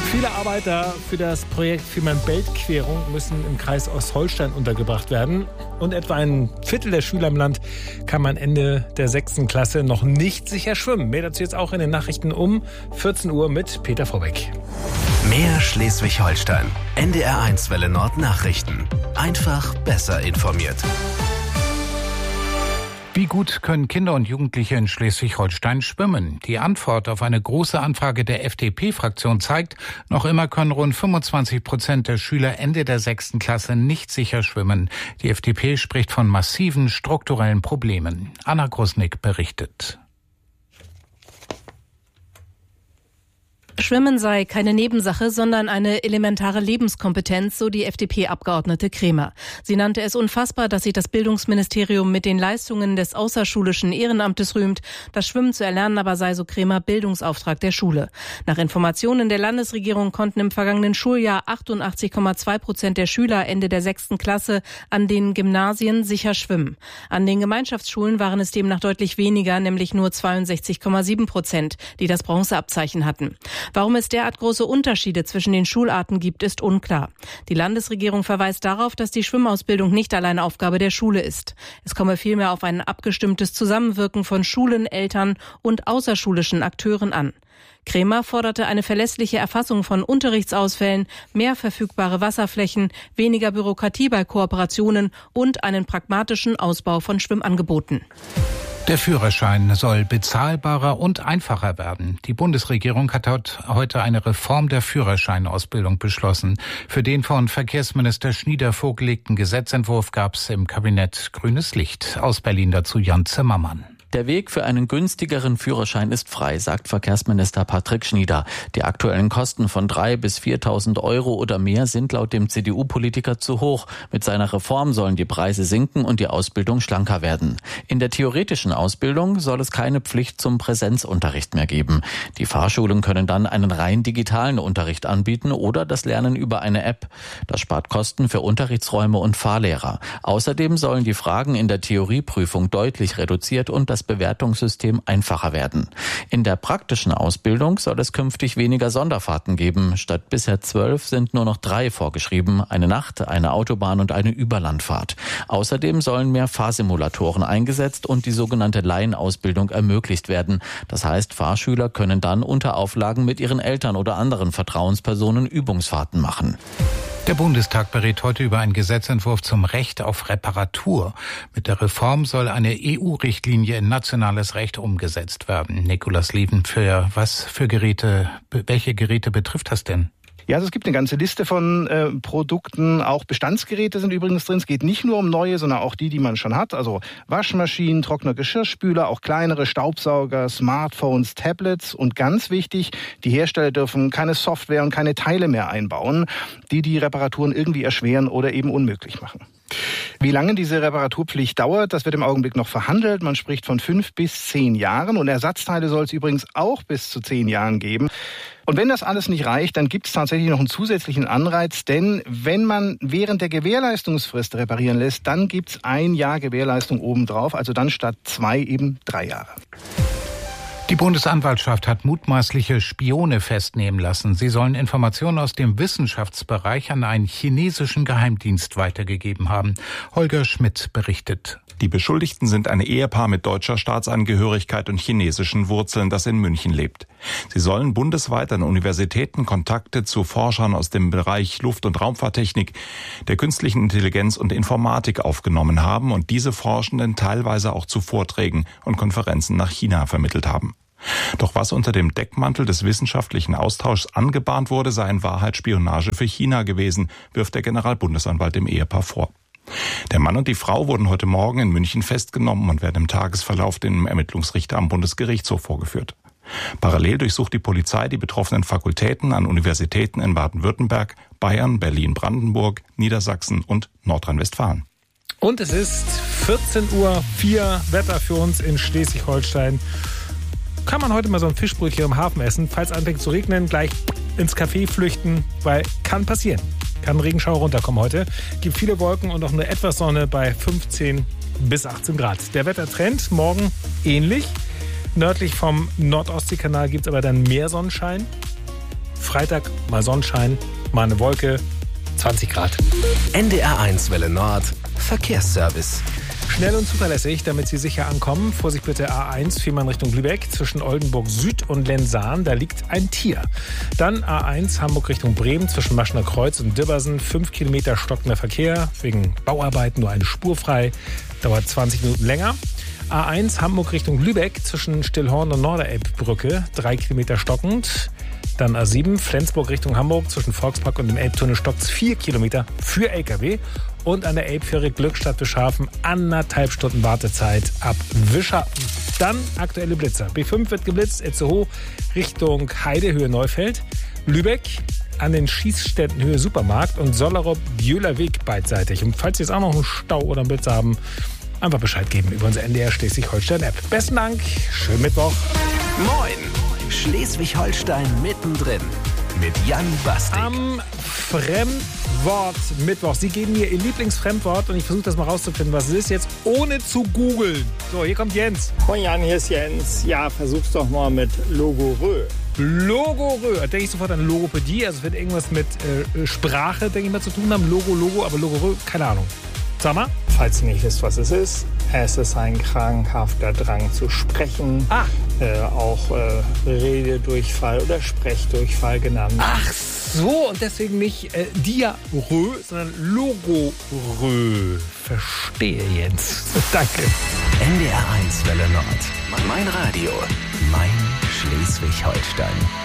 Viele Arbeiter für das Projekt Fehmarn-Belt-Querung müssen im Kreis Ostholstein untergebracht werden. Und etwa ein Viertel der Schüler im Land kann am Ende der 6. Klasse noch nicht sicher schwimmen. Mehr dazu jetzt auch in den Nachrichten um 14 Uhr mit Peter Vorbeck. Mehr Schleswig-Holstein. NDR1 Welle Nord Nachrichten. Einfach besser informiert. Wie gut können Kinder und Jugendliche in Schleswig-Holstein schwimmen? Die Antwort auf eine große Anfrage der FDP-Fraktion zeigt, noch immer können rund 25% der Schüler Ende der 6. Klasse nicht sicher schwimmen. Die FDP spricht von massiven strukturellen Problemen. Anna Grusnick berichtet. Schwimmen sei keine Nebensache, sondern eine elementare Lebenskompetenz, so die FDP-Abgeordnete Kremer. Sie nannte es unfassbar, dass sich das Bildungsministerium mit den Leistungen des außerschulischen Ehrenamtes rühmt. Das Schwimmen zu erlernen aber sei, so Kremer, Bildungsauftrag der Schule. Nach Informationen der Landesregierung konnten im vergangenen Schuljahr 88,2% der Schüler Ende der 6. Klasse an den Gymnasien sicher schwimmen. An den Gemeinschaftsschulen waren es demnach deutlich weniger, nämlich nur 62,7%, die das Bronzeabzeichen hatten. Warum es derart große Unterschiede zwischen den Schularten gibt, ist unklar. Die Landesregierung verweist darauf, dass die Schwimmausbildung nicht allein Aufgabe der Schule ist. Es komme vielmehr auf ein abgestimmtes Zusammenwirken von Schulen, Eltern und außerschulischen Akteuren an. Kremer forderte eine verlässliche Erfassung von Unterrichtsausfällen, mehr verfügbare Wasserflächen, weniger Bürokratie bei Kooperationen und einen pragmatischen Ausbau von Schwimmangeboten. Der Führerschein soll bezahlbarer und einfacher werden. Die Bundesregierung hat heute eine Reform der Führerscheinausbildung beschlossen. Für den von Verkehrsminister Schnieder vorgelegten Gesetzentwurf gab es im Kabinett grünes Licht. Aus Berlin dazu Jan Zimmermann. Der Weg für einen günstigeren Führerschein ist frei, sagt Verkehrsminister Patrick Schnieder. Die aktuellen Kosten von 3.000 bis 4.000 Euro oder mehr sind laut dem CDU-Politiker zu hoch. Mit seiner Reform sollen die Preise sinken und die Ausbildung schlanker werden. In der theoretischen Ausbildung soll es keine Pflicht zum Präsenzunterricht mehr geben. Die Fahrschulen können dann einen rein digitalen Unterricht anbieten oder das Lernen über eine App. Das spart Kosten für Unterrichtsräume und Fahrlehrer. Außerdem sollen die Fragen in der Theorieprüfung deutlich reduziert und das Bewertungssystem einfacher werden. In der praktischen Ausbildung soll es künftig weniger Sonderfahrten geben. Statt bisher 12 sind nur noch 3 vorgeschrieben. Eine Nacht-, eine Autobahn- und eine Überlandfahrt. Außerdem sollen mehr Fahrsimulatoren eingesetzt und die sogenannte Laienausbildung ermöglicht werden. Das heißt, Fahrschüler können dann unter Auflagen mit ihren Eltern oder anderen Vertrauenspersonen Übungsfahrten machen. Der Bundestag berät heute über einen Gesetzentwurf zum Recht auf Reparatur. Mit der Reform soll eine EU-Richtlinie in nationales Recht umgesetzt werden. Nikolaus Lieven, welche Geräte betrifft das denn? Ja, also es gibt eine ganze Liste von Produkten. Auch Bestandsgeräte sind übrigens drin. Es geht nicht nur um neue, sondern auch die man schon hat. Also Waschmaschinen, Trockner, Geschirrspüler, auch kleinere Staubsauger, Smartphones, Tablets. Und ganz wichtig, die Hersteller dürfen keine Software und keine Teile mehr einbauen, die Reparaturen irgendwie erschweren oder eben unmöglich machen. Wie lange diese Reparaturpflicht dauert, das wird im Augenblick noch verhandelt. Man spricht von 5 bis 10 Jahren. Und Ersatzteile soll es übrigens auch bis zu 10 Jahren geben. Und wenn das alles nicht reicht, dann gibt es tatsächlich noch einen zusätzlichen Anreiz. Denn wenn man während der Gewährleistungsfrist reparieren lässt, dann gibt es 1 Jahr Gewährleistung obendrauf. Also dann statt 2 eben 3 Jahre. Die Bundesanwaltschaft hat mutmaßliche Spione festnehmen lassen. Sie sollen Informationen aus dem Wissenschaftsbereich an einen chinesischen Geheimdienst weitergegeben haben. Holger Schmidt berichtet. Die Beschuldigten sind ein Ehepaar mit deutscher Staatsangehörigkeit und chinesischen Wurzeln, das in München lebt. Sie sollen bundesweit an Universitäten Kontakte zu Forschern aus dem Bereich Luft- und Raumfahrttechnik, der künstlichen Intelligenz und Informatik aufgenommen haben und diese Forschenden teilweise auch zu Vorträgen und Konferenzen nach China vermittelt haben. Doch was unter dem Deckmantel des wissenschaftlichen Austauschs angebahnt wurde, sei in Wahrheit Spionage für China gewesen, wirft der Generalbundesanwalt dem Ehepaar vor. Der Mann und die Frau wurden heute Morgen in München festgenommen und werden im Tagesverlauf dem Ermittlungsrichter am Bundesgerichtshof vorgeführt. Parallel durchsucht die Polizei die betroffenen Fakultäten an Universitäten in Baden-Württemberg, Bayern, Berlin-Brandenburg, Niedersachsen und Nordrhein-Westfalen. Und es ist 14:04 Uhr, Wetter für uns in Schleswig-Holstein. Kann man heute mal so ein Fischbrötchen im Hafen essen, falls es anfängt zu regnen, gleich ins Café flüchten, weil kann passieren. Kann Regenschauer runterkommen heute. Gibt viele Wolken und auch nur etwas Sonne bei 15 bis 18 Grad. Der Wettertrend morgen ähnlich. Nördlich vom Nordostseekanal gibt es aber dann mehr Sonnenschein. Freitag mal Sonnenschein, mal eine Wolke, 20 Grad. NDR1 Welle Nord, Verkehrsservice. Schnell und zuverlässig, damit Sie sicher ankommen. Vorsicht bitte A1, Fehmarn Richtung Lübeck, zwischen Oldenburg Süd und Lensahn, da liegt ein Tier. Dann A1 Hamburg Richtung Bremen, zwischen Maschner Kreuz und Dibbersen, 5 Kilometer stockender Verkehr, wegen Bauarbeiten nur eine Spur frei, dauert 20 Minuten länger. A1 Hamburg Richtung Lübeck, zwischen Stillhorn und Norderelbbrücke, 3 Kilometer stockend. Dann A7 Flensburg Richtung Hamburg, zwischen Volkspark und dem Elbtunnel stockt's 4 Kilometer für LKW. Und an der Elbfähre Glückstadt Wischhafen 1,5 Stunden Wartezeit ab Wischhafen. Dann aktuelle Blitzer. B5 wird geblitzt, Itzehoe Richtung Heidehöhe Neufeld. Lübeck an den Schießständen Höhe Supermarkt und Sollerop-Bjöhler Weg beidseitig. Und falls Sie jetzt auch noch einen Stau oder einen Blitz haben, einfach Bescheid geben über unsere NDR Schleswig-Holstein-App. Besten Dank, schönen Mittwoch. Moin! Schleswig-Holstein mittendrin mit Jan Bastik. Am Fremdwort Mittwoch. Sie geben mir Ihr Lieblingsfremdwort und ich versuche das mal rauszufinden, was es ist, jetzt ohne zu googeln. So, hier kommt Jens. Moin Jan, hier ist Jens. Ja, versuch's doch mal mit Logorö. Logorö. Da denke ich sofort an Logopädie, also es wird irgendwas mit Sprache, denke ich mal, zu tun haben. Logo, aber Logorö, keine Ahnung. Sag mal. Falls ihr nicht wisst, was es ist ein krankhafter Drang zu sprechen. Auch Rededurchfall oder Sprechdurchfall genannt. Ach so, und deswegen nicht Diarrhoe, sondern Logorö. Verstehe, Jens. Danke. NDR1 Welle Nord. Mein Radio. Mein Schleswig-Holstein.